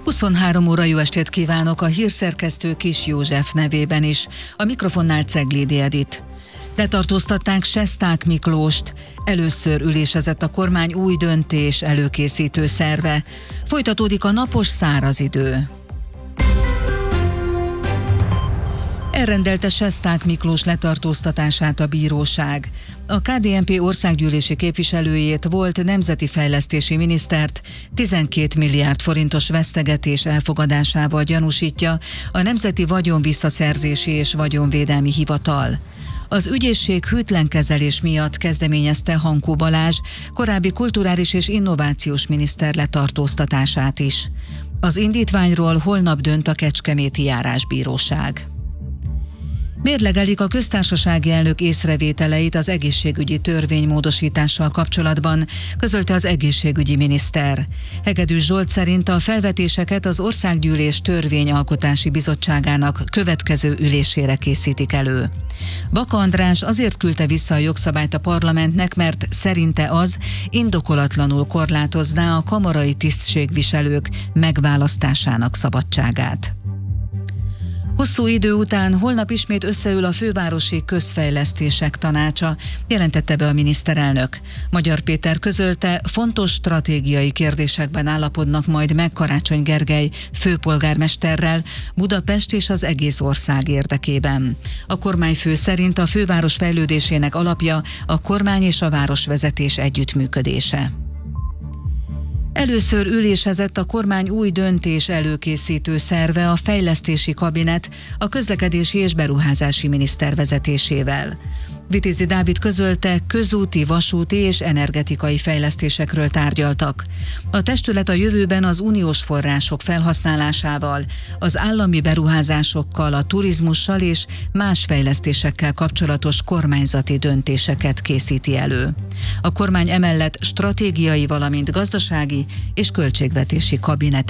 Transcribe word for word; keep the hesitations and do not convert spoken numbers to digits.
huszonhárom óra jó estét kívánok a hírszerkesztő Kis József nevében is. A mikrofonnál Ceglidi Edit. Letartóztatták Sesták Miklóst. Először ülésezett a kormány új döntés előkészítő szerve. Folytatódik a napos száraz idő. Elrendelte Sesták Miklós letartóztatását a bíróság. A ká dé en pé országgyűlési képviselőjét, volt nemzeti fejlesztési minisztert tizenkét milliárd forintos vesztegetés elfogadásával gyanúsítja a Nemzeti Vagyonvisszaszerzési és Vagyonvédelmi Hivatal. Az ügyészség hűtlen kezelés miatt kezdeményezte Hankó Balázs, korábbi kulturális és innovációs miniszter letartóztatását is. Az indítványról holnap dönt a kecskeméti járásbíróság. Mérlegelik a köztársasági elnök észrevételeit az egészségügyi törvénymódosítással kapcsolatban, közölte az egészségügyi miniszter. Hegedűs Zsolt szerint a felvetéseket az Országgyűlés Törvényalkotási Bizottságának következő ülésére készítik elő. Baka András azért küldte vissza a jogszabályt a parlamentnek, mert szerinte az indokolatlanul korlátozná a kamarai tisztségviselők megválasztásának szabadságát. Hosszú idő után holnap ismét összeül a fővárosi közfejlesztések tanácsa, jelentette be a miniszterelnök. Magyar Péter közölte, fontos stratégiai kérdésekben állapodnak majd meg Karácsony Gergely főpolgármesterrel Budapest és az egész ország érdekében. A kormányfő szerint a főváros fejlődésének alapja a kormány és a városvezetés együttműködése. Először ülésezett a kormány új döntés előkészítő szerve, a fejlesztési kabinet a közlekedési és beruházási miniszter vezetésével. Vitézi Dávid közölte, közúti, vasúti és energetikai fejlesztésekről tárgyaltak. A testület a jövőben az uniós források felhasználásával, az állami beruházásokkal, a turizmussal és más fejlesztésekkel kapcsolatos kormányzati döntéseket készíti elő. A kormány emellett stratégiai, valamint gazdasági és költségvetési kabinet